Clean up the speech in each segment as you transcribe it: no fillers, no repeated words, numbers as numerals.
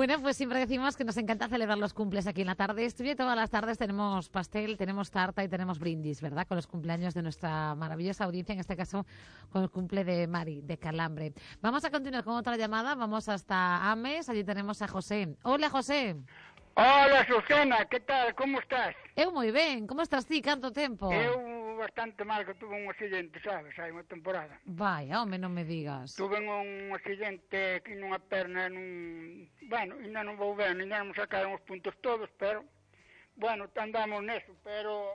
Bueno, pues siempre decimos que nos encanta celebrar los cumples aquí en la tarde. Estudio todas las tardes tenemos pastel, tenemos tarta y tenemos brindis, ¿verdad? Con los cumpleaños de nuestra maravillosa audiencia, en este caso con el cumple de Mari, de Calambre. Vamos a continuar con otra llamada, vamos hasta Ames, allí tenemos a José. Hola, José. Hola, Susana, que tal? Como estás? Eu moi ben, como estás ti? Canto tempo? Eu bastante mal, que tuve un accidente, sabes, hai unha temporada. Vai, home, non me digas. Tuve un accidente aquí nunha perna, bueno, ainda non vou ben, ainda non me sacaron os puntos todos, pero, bueno, andamos neso, pero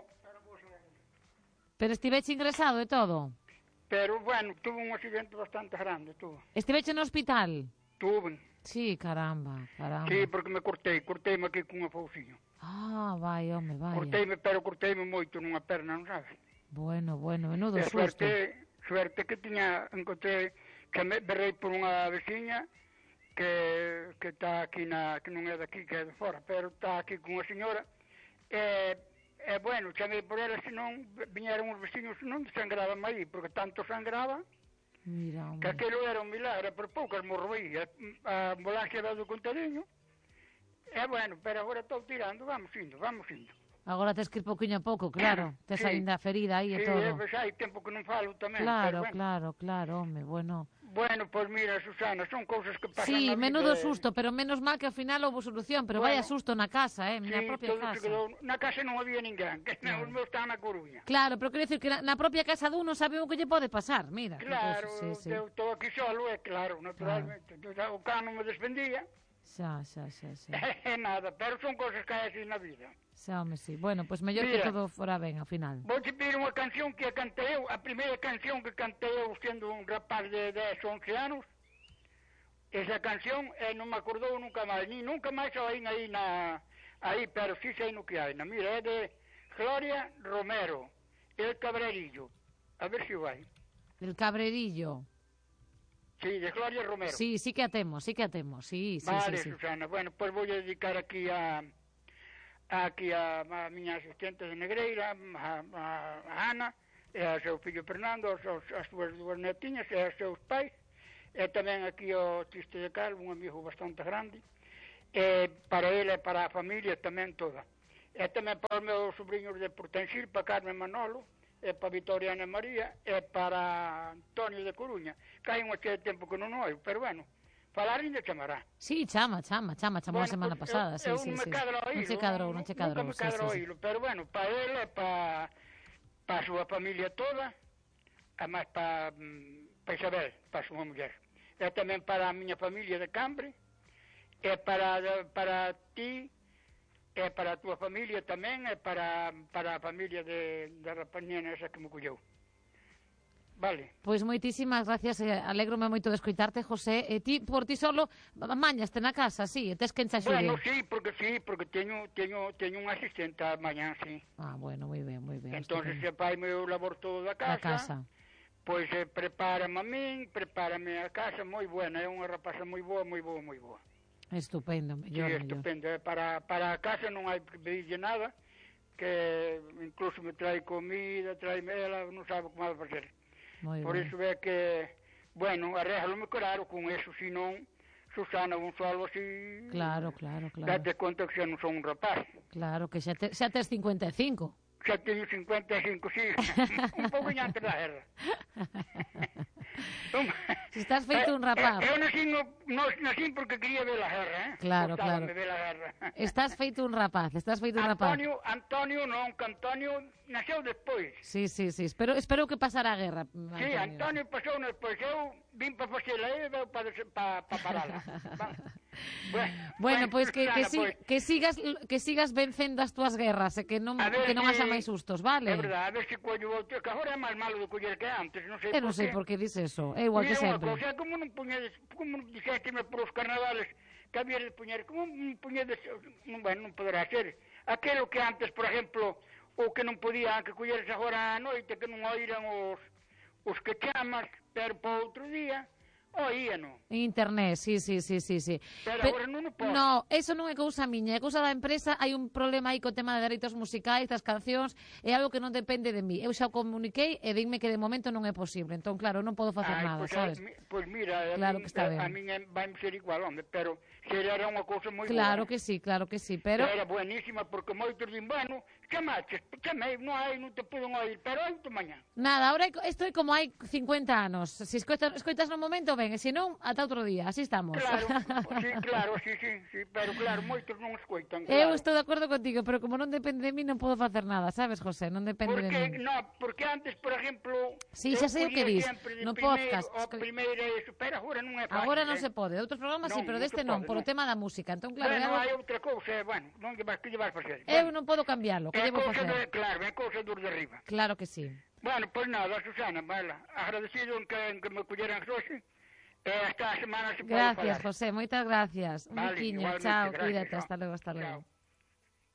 Pero estiveche ingresado e todo? Pero, bueno, tuve un accidente bastante grande, tuve. Estiveche no hospital? Tuve. Sí, caramba. Sí, porque me corteime aquí cunha fouciño. Ah, vai, home, vai. Corteime moito nunha perna, non sabes? Bueno, menudo susto. Suerte que encontrei, que me berrei por unha veciña que está aquí que non é daqui, que é de fora, pero está aquí con unha señora, bueno, chamei por ela, senón viñeron os veciños, non sangraban aí, porque tanto sangraba, mira, que aquilo era un milagre, por poucas morro aí, a ambulancia dado contadiño, bueno, pero agora estou tirando, vamos indo. Agora tes que ir pouquiño a pouco, claro. Tes Sí. aínda a ferida aí e todo. Sí, hai tempo que non falo tamén. Claro, pero claro, home, bueno. Bueno, pues mira, Susana, son cousas que pasan Sí, na vida. menudo susto, pero menos mal que ao final houve solución, pero Bueno, vaya susto na casa, na Sí, propia todo casa. se quedou... Na casa non había ninguén, que Claro. os meus estaban na Coruña. Claro, pero quero dicir que na propia casa dun non sabe o que lle pode pasar, mira. Claro, Sí. eu estou aquí solo, claro, naturalmente. Claro. O cano me defendía, Xa. nada, pero son cousas que hai así na vida. Xa, home, sí. Bueno, pois mellor que Mira. todo fora ben ao final. Vou te pedir unha canción que cantei eu, a primeira canción que cantei eu sendo un rapaz de 10, 11 anos. Esa canción non me acordou nunca máis, ni nunca máis a oín aí, pero sí sei no que hai. Mira, é de Gloria Romero, El Cabrerillo. A ver se vai. El Cabrerillo. Sí, de Gloria Romero. Sí que a temos, sí. Vale, Susana, bueno, pues vou a dedicar aquí a miña asistente de Negreira, a Ana, e ao seu fillo Fernando, as súas dúas netiñas e aos seus pais, e tamén aquí ao Triste de Calvo, un amigo bastante grande, e para ele e para a familia tamén toda. E tamén para os meus sobrinhos de Portensil, para Carmen Manolo, e para Victoria Ana María, e para Antonio de Coruña, que hai unha che de tempo que non oio, pero bueno, falar ainda chamará. Sí, chamou a semana pasada, sí. Non me cadra oílo. Non che cadrou, Nunca me cadra oílo, pero bueno, para ele, para a súa familia toda, además para Isabel, para a súa muller, e tamén para a miña familia de Cambre, e para ti, e para a túa familia tamén, e para a familia da rapañena esa que me colleu. Vale. Pois moitísimas gracias, alégrome moito de escoitarte, José. E ti, por ti solo, mañaste na casa, sí, e tes que enxaxude. Bueno, sí, porque teño un asistente a mañán, sí. Ah, bueno, moi ben. Entonces, se fai meu labor todo da casa. Pois prepárame a min, prepárame a casa, moi buena, é unha rapaza moi boa. Estupendo, mellor. Sí, estupendo. Para a casa non hai que pedirlle nada, que incluso me trae comida, ela non sabe como vai facer. Por iso é que, bueno, arréglome claro con eso, senón, Susana, un solo así... Claro. Date conta que xa non son un rapaz. Claro, que xa tes 55. Xa teño 55, sí, un pouco antes da guerra. Si estás feito un rapaz. Eu nací porque quería ver a guerra, Claro. ver a guerra. Estás feito un rapaz. Antonio non, que Antonio naceu despois. Sí. Espero que pasara a guerra. Sí, Antonio pasou despois. Eu vim para facela e veu para parala. Bueno, pois que sigas vencendo as túas guerras e que non haxa máis sustos, vale? É verdade, a ver se collo outro, que agora é máis malo de coller que antes, non sei por qué. Eu non sei por que dices eso, é igual que sempre. Mira unha cousa, como dixésteme por os carnavales que había de poñer, como poñedes, non poderá ser, aquelo que antes, por exemplo, o que non podía, que colleres agora á noite, que non oíran os que chamas, pero para outro día, Oíano. Internet, sí. Pero agora non o posso. No, eso non é cousa miña, é cousa da empresa. Hai un problema aí co tema de dereitos musicais das cancións, é algo que non depende de mí. Eu xa o comuniquei e dime que de momento non é posible. Entón, claro, non podo facer nada, sabes? Pois mira, Claro que está ben. a min vai ser igual, hombre, pero se era unha cousa moi Claro boa. que sí, pero... Era buenísima, porque moitos din, bueno, chamei, non te pudo oír, pero oito mañá. Nada, ahora estou como hai 50 anos. Se escoitas no momento, ben, e se non, ata outro día, así estamos. Claro, sí, pero claro, moitos non escoitan. Eu estou de acordo contigo, pero como non depende de mí, non podo facer nada, sabes, José? Non depende de mí. Porque antes, por exemplo... Sí, xa sei o que dis, no podcast. O primeiro eso, pero agora non é fácil. Agora non se pode, de outros programas sí, pero deste non, polo tema da música. Entón, claro, bueno, hai outra cousa, bueno, que lle vas facer? Eu non podo cambiarlo, que lle vou facer? Claro, é cousa dos de arriba. Claro que sí. Bueno, pois nada, Susana, vale, agradecido en que me colleran hoxe. Hasta a semana se pode falar. Gracias, José, moitas gracias. Un biquiño, chao, cuídate, hasta logo.